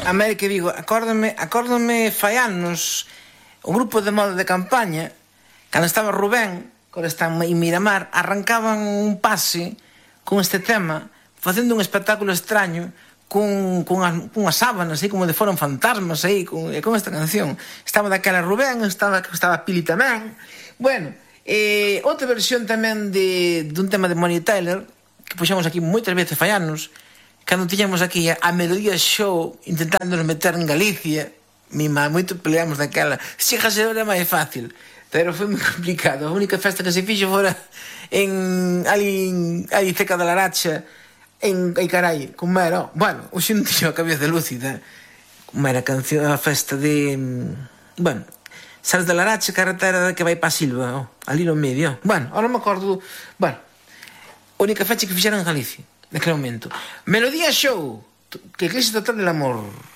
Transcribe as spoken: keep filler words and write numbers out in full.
A Mary que digo, acórdame, acórdame fai anos o grupo de moda de campaña, cando estaba Rubén, cando está en Miramar, arrancaban un pase con este tema, facendo un espectáculo extraño con, con unhas sábanas, así como de foron fantasmas aí, con, con esta canción. Estaba daquela Rubén, estaba, estaba Pili tamén. Bueno, eh, outra versión tamén de, dun tema de Bonnie Tyler, que puxamos aquí moitas veces fai anos, cando tiñamos aquí a, a Melodía Show intentándonos meter en Galicia, mi má, moito peleamos daquela. Xíjase era máis fácil, pero foi moi complicado. A única festa que se fixo fora en ali, ali cerca da Laracha, en ai carai, como era, bueno, hoxe non tiño a cabeza lúcida, como era a canción, a festa de, bueno, sales da Laracha, carretera que vai pa Silva, oh, ali no medio, bueno, ahora non me acordo, bueno, a única fecha que fixeron en Galicia, naquele momento. Melodía Show, que Iglesia Total del Amor.